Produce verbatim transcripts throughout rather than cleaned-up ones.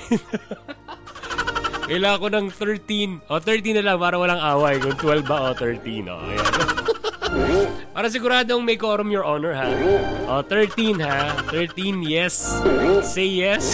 Kailangan ko ng thirteen. O, thirteen na lang para walang away. Kung twelve ba o thirteen. O, ayan. Para siguradong may quorum, Your Honor, ha? O, thirteen, ha? thirteen, yes. Say yes.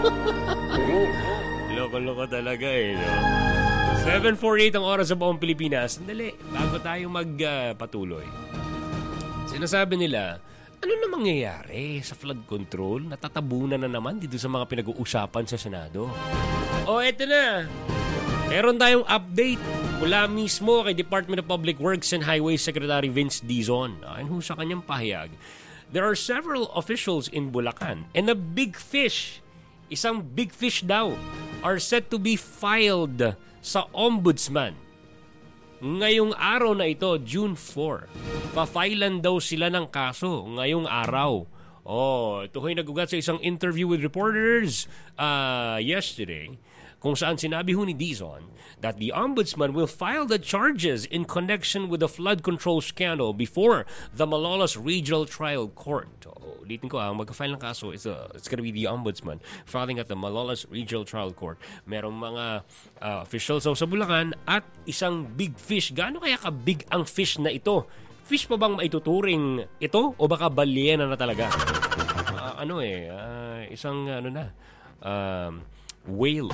Loko-loko talaga, eh, no? seven forty-eight ang oras sa buong Pilipinas. Sandali, bago tayo magpatuloy. Uh, Sinasabi nila, ano na mangyayari sa flood control? Natatabunan na naman dito sa mga pinag-uusapan sa Senado. O, eto na. Meron tayong update mula mismo kay Department of Public Works and Highways Secretary Vince Dizon. Ayon ho sa kanyang pahayag, there are several officials in Bulacan and a big fish, isang big fish daw, are set to be filed sa Ombudsman. Ngayong araw na ito, June fourth, pa-filean daw sila ng kaso ngayong araw. Oh, ito ho'y nagugat sa isang interview with reporters uh, yesterday, kung saan sinabi ho ni Dizon that the Ombudsman will file the charges in connection with the flood control scandal before the Malolos Regional Trial Court. Oh, ulitin ko, ang mag-file ng kaso, it's, a, it's gonna be the Ombudsman filing at the Malolos Regional Trial Court. Merong mga uh, officials sa Bulacan at isang big fish. Gaano kaya ka-big ang fish na ito? Fish pa bang maituturing ito o baka balyena na talaga? Uh, ano eh, uh, isang ano na, um, whale.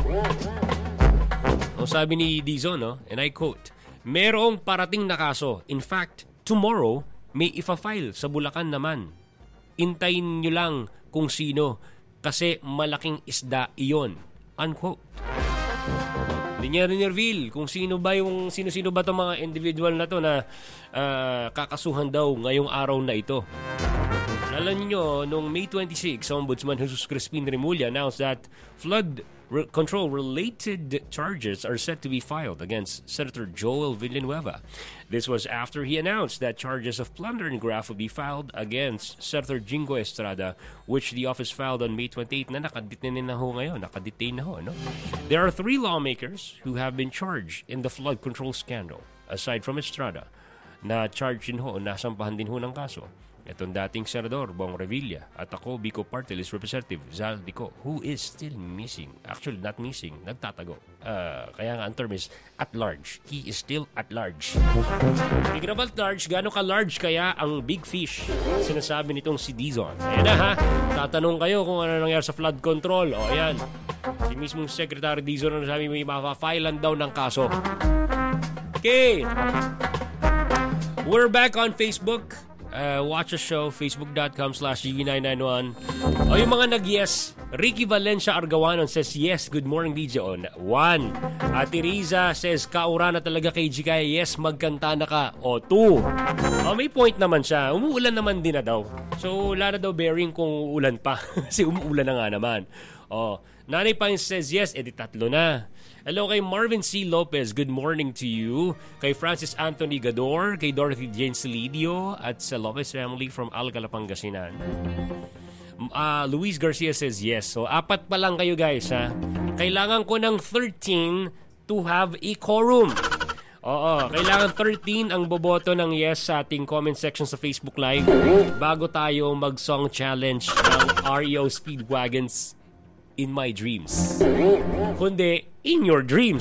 O sabi ni Dizon, no? And I quote, merong parating na kaso. In fact, tomorrow, may ifa-file sa Bulacan naman. Intayin nyo lang kung sino kasi malaking isda iyon. Unquote. Hindi niya rin-reveal kung sino ba yung sino-sino ba itong mga individual na to na uh, kakasuhan daw ngayong araw na ito. Alam niyo, noong May twenty-sixth, Ombudsman Jesus Crispin Remulla announced that flood re- control-related charges are set to be filed against Senator Joel Villanueva. This was after he announced that charges of plunder and graft would be filed against Senator Jingo Estrada, which the office filed on May twenty-eighth na nakadetain na ho ngayon. Nakadetain na ho, no? There are three lawmakers who have been charged in the flood control scandal, aside from Estrada, na charged din ho, nasampahan din ho ng kaso. Itong dating Senador Bong Revilla at ako, Bicol Party List Representative Zal Dico, who is still missing. Actually, not missing, nagtatago. Uh, kaya nga ang term is at large. He is still at large. Speaking of at large, gaano ka-large kaya ang big fish? Sinasabi nitong si Dizon. Ayan na ha, tatanong kayo kung ano nangyari sa flood control. O ayan, si mismong Secretary Dizon na sabi may mapafilan daw ng kaso. Okay, we're back on Facebook. Uh, watch a show, facebook.com slash G V nine ninety-one. O yung mga nag-yes, Ricky Valencia Argawanon says yes, good morning D J on one. Ate Riza says kaura na talaga kay G K, yes, magkanta na ka. O two. O may point naman siya, umuulan naman din na daw. So wala na daw bearing kung uulan pa. Kasi umuulan na nga naman. O, Nanay Pines says yes, edi tatlo na. Hello kay Marvin C. Lopez, good morning to you. Kay Francis Anthony Gador, kay Dorothy Jane Salidio, at sa Lopez family from Alcala, Pangasinan. Uh, Luis Garcia says yes. So, apat pa lang kayo guys, ha? Kailangan ko ng thirteen to have a quorum. Oo, kailangan thirteen ang boboto ng yes sa ating comment section sa Facebook Live bago tayo mag-song challenge ng R E O Speedwagons in my dreams. Kundi, in your dreams.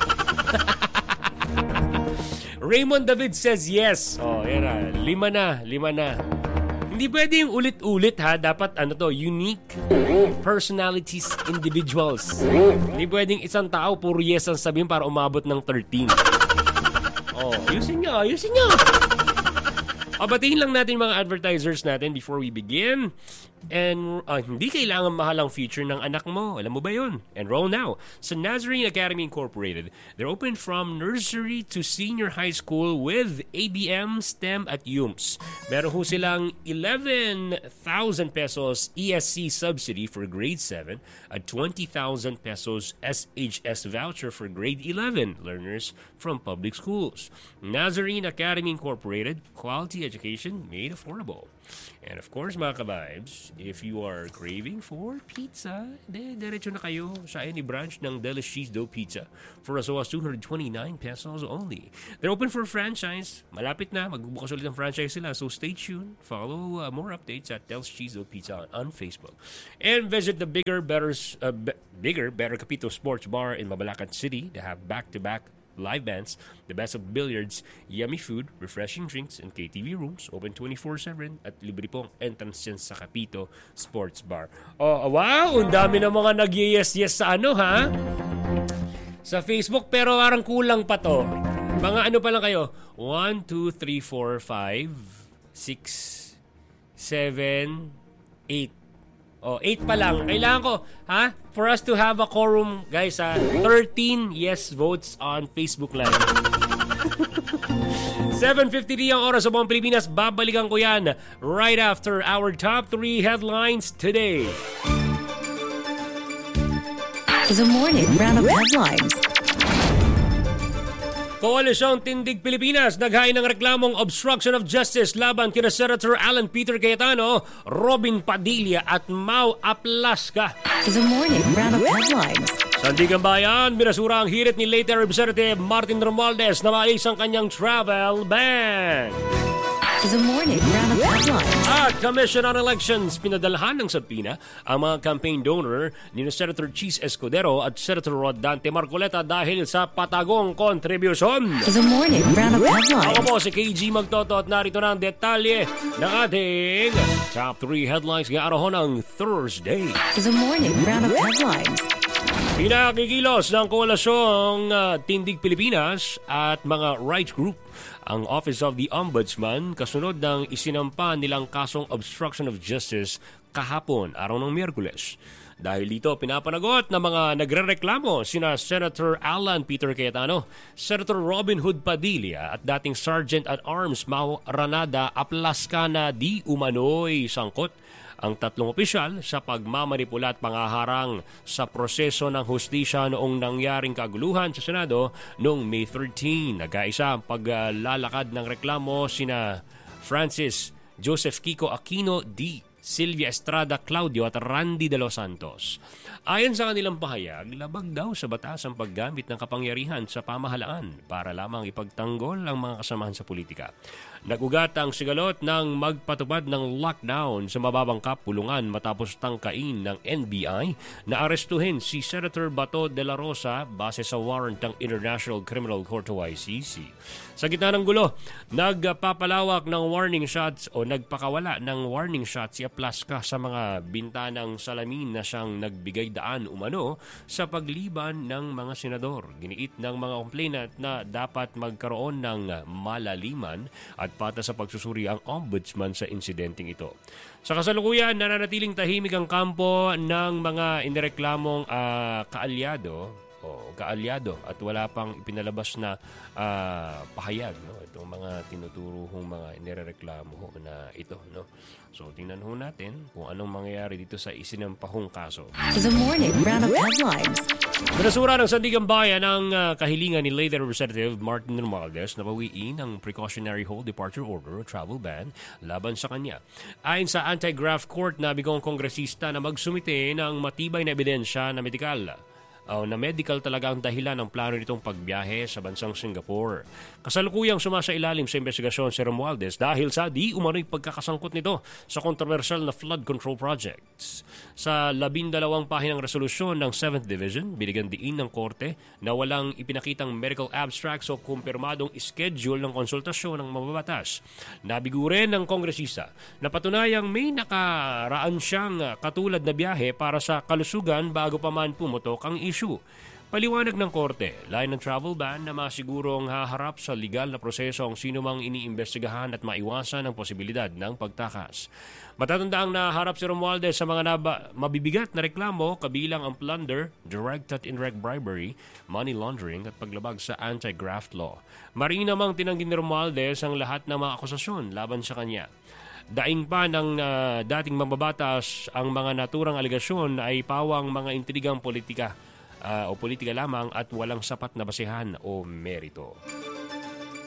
Raymond David says yes. Oh, yan na. Lima na. Lima na. Hindi pwede yung ulit-ulit ha. Dapat ano to, unique personalities, individuals. Hindi pwedeng isang tao puro yes ang sabihin para umabot ng thirteen. Oh, ayusin nyo, ayusin nyo. Abatiin lang natin mga advertisers natin before we begin. And uh, hindi kailangan mahalang feature ng anak mo. Alam mo ba yun? Enroll now sa Nazarene Academy Incorporated. They're open from nursery to senior high school with A B M, STEM at U M S. Meron ho silang eleven thousand pesos E S C subsidy for grade seven at twenty thousand pesos S H S voucher for grade eleven learners from public schools. Nazarene Academy Incorporated, quality education made affordable. And of course, mga ka-vibes, if you are craving for pizza, de, diretso na kayo sa any branch ng Delish Cheese Dough Pizza for as low as two hundred twenty-nine pesos only. They're open for franchise. Malapit na, magbubukas ulit ang franchise sila. So stay tuned. Follow uh, more updates at Delish Cheese Dough Pizza on, on Facebook. And visit the Bigger, Better, uh, B- Bigger, Better Capito Sports Bar in Mabalacat City. They have back-to-back live bands, the best of billiards, yummy food, refreshing drinks, and K T V rooms, open twenty-four seven at libre pong entrance dyan sa Capito Sports Bar. Oh, wow! Ang dami na mga nag-yes-yes sa ano, ha? Sa Facebook, pero parang kulang pa to. Mga ano pa lang kayo? one, two, three, four, five, six, seven, eight. Oh, eight pa lang. Kailangan ko, ha? For us to have a quorum, guys, ha? thirteen yes votes on Facebook Live. seven fifty-three ang oras sa buong Pilipinas. Babalikan ko yan right after our top three headlines today. The morning round of headlines. Koalisyong Tindig Pilipinas naghain ng reklamong obstruction of justice laban kina Senator Alan Peter Cayetano, Robin Padilla at Mau Aplaska. The morning round of headlines. Sandigan Bayan, binasura ang hirit ni late Representative Martin Romualdez na maalis ang kanyang travel ban. The morning round of headlines. At Commission on Elections, pinadalhan ng sabina ang mga campaign donor ni Senator Cheese Escudero at Senator Rodante Marcoleta dahil sa patagong kontribusyon. The morning round of headlines. Ako po si K G Magtoto at narito na ang detalye ng ating top three headlines ngayong araw ng Thursday. The morning round of headlines. Pinakikilos ng Koalasyong uh, Tindig Pilipinas at mga rights group ang Office of the Ombudsman kasunod ng isinampa nilang kasong obstruction of justice kahapon, araw ng Miyerkules. Dahil dito, pinapanagot ng mga nagrereklamo sina Senator Alan Peter Cayetano, Senator Robin Hood Padilla at dating Sergeant at Arms Mau Ranada Aplaska na di umano'y sangkot ang tatlong opisyal sa pagmamanipula at pangaharang sa proseso ng hustisya noong nangyaring kaguluhan sa Senado noong May thirteenth. Nagkaisa ang paglalakad ng reklamo sina Francis Joseph Kiko Aquino D. Silvia Estrada Claudio at Randy De Los Santos. Ayon sa kanilang pahayag, labag daw sa batas ang paggamit ng kapangyarihan sa pamahalaan para lamang ipagtanggol ang mga kasamahan sa politika. Nagugat ang sigalot ng magpatupad ng lockdown sa mababang kapulungan matapos tangkain ng N B I na arestuhin si Senator Bato de la Rosa base sa warrant ng International Criminal Court o I C C. Sa gitna ng gulo, nagpapalawak ng warning shots o nagpakawala ng warning shots si Aplaska sa mga bintanang salamin na siyang nagbigay daan umano sa pagliban ng mga senador. Giniit ng mga complainant na dapat magkaroon ng malaliman at patas sa pagsusuri ang ombudsman sa insidenteng ito. Sa kasalukuyan, nananatiling tahimik ang kampo ng mga inireklamong uh, kaalyado o kaalyado at wala pang ipinalabas na uh, pahayag, no? Itong mga tinuturuhong mga inireklamo ho na ito, no? So tingnan ho natin kung anong mangyayari dito sa isinampahong kaso. The morning round of headlines. Binasura ng Sandigan Bayan ang uh, kahilingan ni late Representative Martin Romualdez na bawiin ang precautionary hold departure order o travel ban laban sa kanya. Ayon sa anti-graft court, nabigong kongresista na magsumite ng matibay na ebidensya na medikal o na medical talaga ang dahilan ng plano nitong pagbiyahe sa bansang Singapore. Kasalukuyang sumasailalim sa investigasyon si Romualdez dahil sa di umano'y pagkakasangkot nito sa kontrobersyal na flood control projects. Sa labindalawang pahinang resolusyon ng seventh Division, binigyan diin ng korte na walang ipinakitang medical abstracts o kumpirmadong schedule ng konsultasyon ng mababatas. Nabigo rin ng kongresista na patunayang may nakaraan siyang katulad na biyahe para sa kalusugan bago pa man pumutok ang issue. Paliwanag ng korte, layo ng travel ban na masigurong haharap sa legal na proseso ang sino mang iniimbestigahan at maiwasan ang posibilidad ng pagtakas. Matatandaang naharap si Romualdez sa mga naba, mabibigat na reklamo kabilang ang plunder, direct at indirect bribery, money laundering at paglabag sa anti-graft law. Marin namang tinanggi ni Romualdez ang lahat ng mga akusasyon laban sa kanya. Daing pa ng uh, dating mababatas ang mga naturang aligasyon ay pawang mga intrigang politika uh, o politika lamang at walang sapat na basehan o merito.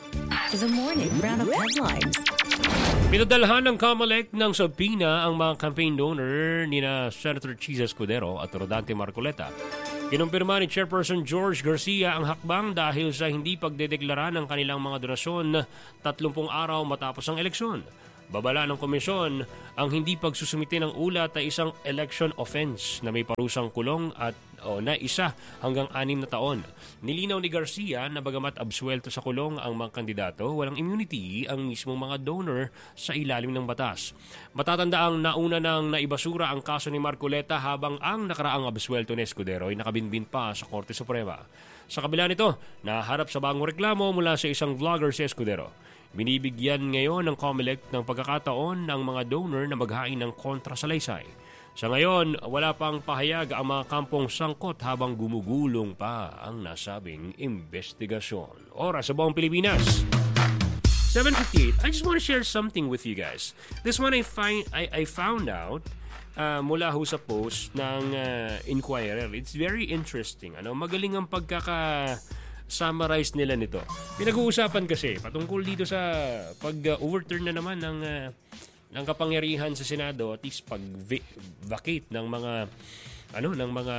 to the morning roundup headlines. Pinadalhan ng COMELEC ng subpoena ang mga campaign donor ni na Senator Chis Escudero at Rodante Marcoleta. Kinumpirma ni Chairperson George Garcia ang hakbang dahil sa hindi pagdedeklara ng kanilang mga donasyon tatlumpung araw matapos ang eleksyon. Babala ng komisyon, ang hindi pagsusumite ng ulat ay isang election offense na may parusang kulong at o, na isa hanggang anim na taon. Nilinaw ni Garcia na bagamat absuelto sa kulong ang mga kandidato, walang immunity ang mismong mga donor sa ilalim ng batas. Matatanda ang nauna nang naibasura ang kaso ni Marcoleta habang ang nakaraang absuelto ni Escudero ay nakabinbin pa sa Korte Suprema. Sa kabila nito, naharap sa bagong reklamo mula sa isang vlogger si Escudero. Binibigyan ngayon ng COMELEC ng pagkakataon ng mga donor na maghain ng kontrasalaysay. Sa ngayon, wala pang pahayag ang mga kampong sangkot habang gumugulong pa ang nasabing investigasyon. Oras sa buong Pilipinas. seven fifty-eight. I just want to share something with you guys. This one I find I, I found out uh, mula ho sa post ng uh, Inquirer. It's very interesting. Ano, magaling ang pagkaka summarize nila nito. Pinag-uusapan kasi patungkol dito sa pag-overturn na naman ng uh, ng kapangyarihan sa Senado at least pag-vacate ng mga ano ng mga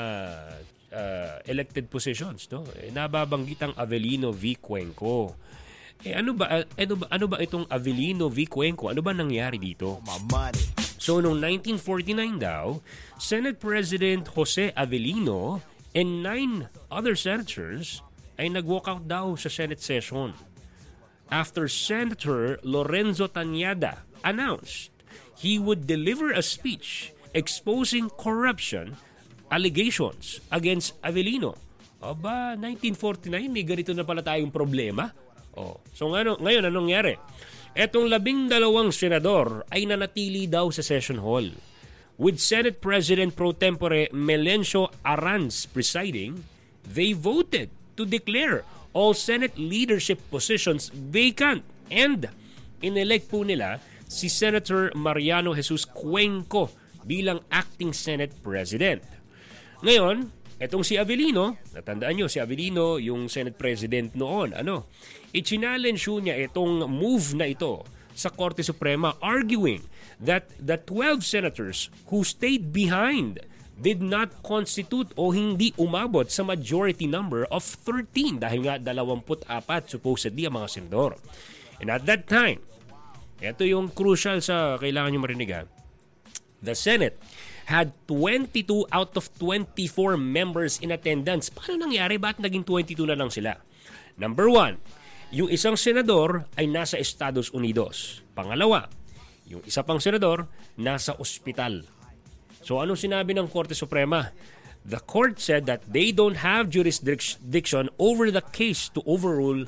uh, elected positions, no? Eh, nababanggit ang Avellino v. Cuenco. Eh ano ba ano ba ano ba itong Avellino v. Cuenco? Ano ba nangyari dito? So noong nineteen forty-nine daw, Senate President Jose Avellino and nine other senators ay nag-walkout daw sa Senate session after Senator Lorenzo Tañada announced he would deliver a speech exposing corruption allegations against Avellino. Aba, nineteen forty-nine, may ganito na pala tayong problema. Oh, so ngayon, ngayon anong nangyari? Etong labing dalawang senador ay nanatili daw sa session hall. With Senate President pro tempore Melencio Aranz presiding, they voted to declare all Senate leadership positions vacant and inelect po nila si Senator Mariano Jesus Cuenco bilang acting Senate President. Ngayon, etong si Avellino, natandaan nyo si Avellino yung Senate President noon, ano, i-challenge niya itong move na ito sa Korte Suprema arguing that the twelve senators who stayed behind did not constitute o hindi umabot sa majority number of thirteen dahil nga dalawampu't apat supposedly ang mga senador. And at that time, ito yung crucial sa kailangan nyo marinig ha, the Senate had twenty-two out of twenty-four members in attendance. Paano nangyari? Ba't naging twenty-two na lang sila? Number one, yung isang senador ay nasa Estados Unidos. Pangalawa, yung isa pang senador nasa ospital. So anong sinabi ng Korte Suprema? The court said that they don't have jurisdiction over the case to overrule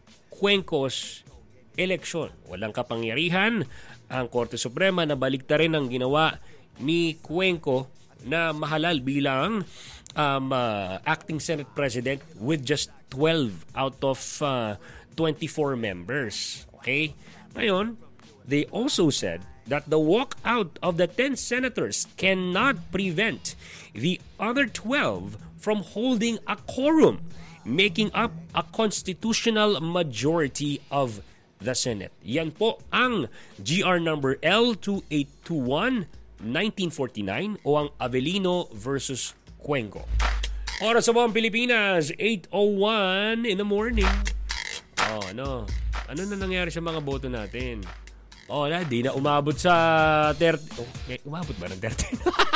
Cuenco's election. Walang kapangyarihan ang Korte Suprema na baliktarin ang ginawa ni Cuenco na mahalal bilang um, uh, acting Senate President with just twelve out of uh, twenty-four members. Okay? Ngayon, they also said that the walkout of the ten senators cannot prevent the other twelve from holding a quorum, making up a constitutional majority of the Senate. Yan po ang G R number L two eight two one nineteen forty-nine o ang Avellino versus Cuenco. Oras sa buong Pilipinas, eight oh one in the morning. Oh, ano? Ano na nangyari sa mga boto natin? Oh, na, di na umabot sa thirty. Oh, eh, umabot ba ng thirty?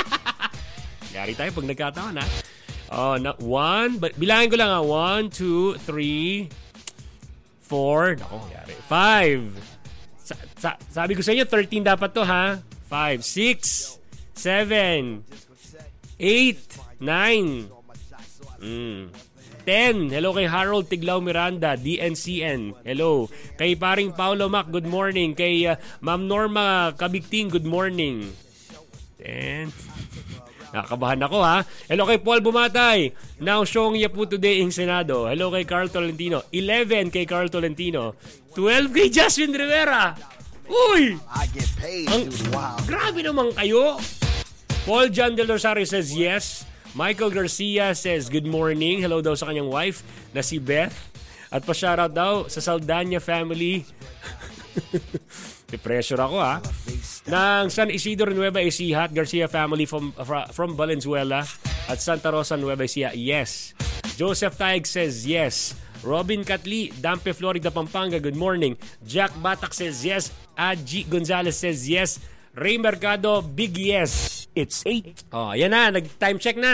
Yari tayo pag nagkataon, ha? Oh, na, one, but, bilangin ko lang, ha? One, two, three, four, nako, yari. Five. Sa, sa, sabi ko sa inyo, thirteen dapat to, ha? Five, six, seven, eight, nine, mm. ten. Hello kay Harold Tiglao Miranda, D N C N. Hello. Kay paring Paulo Mac, good morning. Kay uh, Ma'am Norma Kabigting, good morning. ten. Nakakabahan ako ha. Hello kay Paul Bumatay. Now showing ya po today in Senado. Hello kay Carl Tolentino. eleven kay Carl Tolentino. twelve kay Jasmine Rivera. Uy! Ang, grabe naman kayo. Paul John Del Rosario says yes. Michael Garcia says good morning. Hello daw sa kanyang wife na si Beth. At pa-shoutout daw sa Saldana family. Depressure ako ha. Ng San Isidro Nueva Ecija at Garcia family from, from Valenzuela. At Santa Rosa Nueva Ecija, yes. Joseph Taig says yes. Robin Catli, Dampe, Florida, Pampanga, good morning. Jack Batak says yes. Aji Gonzalez says yes. Ray Mercado, big yes. It's eight. Oh, yan na. Nag-time check na.